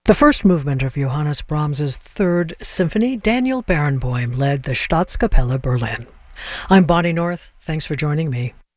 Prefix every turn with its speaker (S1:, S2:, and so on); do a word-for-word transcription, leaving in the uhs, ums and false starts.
S1: The first movement of Johannes Brahms's Third Symphony, Daniel Barenboim led the Staatskapelle Berlin. I'm Bonnie North. Thanks for joining me.